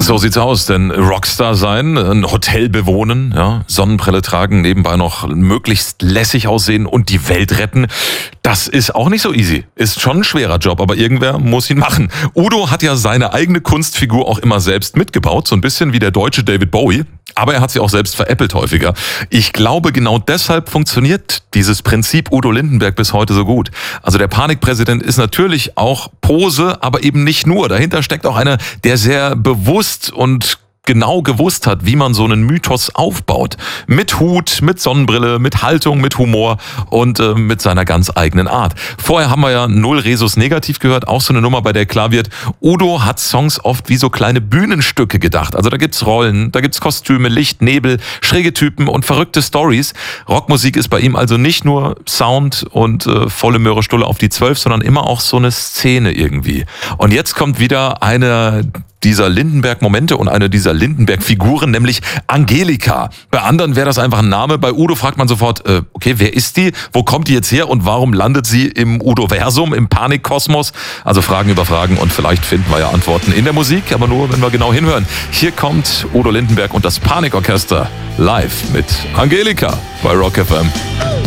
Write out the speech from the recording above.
So sieht's aus, denn Rockstar sein, ein Hotel bewohnen, ja, Sonnenbrille tragen, nebenbei noch möglichst lässig aussehen und die Welt retten, das ist auch nicht so easy. Ist schon ein schwerer Job, aber irgendwer muss ihn machen. Udo hat ja seine eigene Kunstfigur auch immer selbst mitgebaut, so ein bisschen wie der deutsche David Bowie. Aber er hat sie auch selbst veräppelt häufiger. Ich glaube, genau deshalb funktioniert dieses Prinzip Udo Lindenberg bis heute so gut. Also der Panikpräsident ist natürlich auch Pose, aber eben nicht nur. Dahinter steckt auch einer, der sehr bewusst und genau gewusst hat, wie man so einen Mythos aufbaut. Mit Hut, mit Sonnenbrille, mit Haltung, mit Humor und mit seiner ganz eigenen Art. Vorher haben wir ja Null Resus Negativ gehört, auch so eine Nummer, bei der klar wird, Udo hat Songs oft wie so kleine Bühnenstücke gedacht. Also da gibt's Rollen, da gibt's Kostüme, Licht, Nebel, schräge Typen und verrückte Stories. Rockmusik ist bei ihm also nicht nur Sound und volle Möhre Stulle auf die 12, sondern immer auch so eine Szene irgendwie. Und jetzt kommt wieder eine dieser Lindenberg-Momente und eine dieser Lindenberg-Figuren, nämlich Angelika. Bei anderen wäre das einfach ein Name. Bei Udo fragt man sofort, okay, wer ist die? Wo kommt die jetzt her? Und warum landet sie im Udo-Versum, im Panikkosmos? Also Fragen über Fragen und vielleicht finden wir ja Antworten in der Musik, aber nur, wenn wir genau hinhören. Hier kommt Udo Lindenberg und das Panikorchester live mit Angelika bei Rock FM.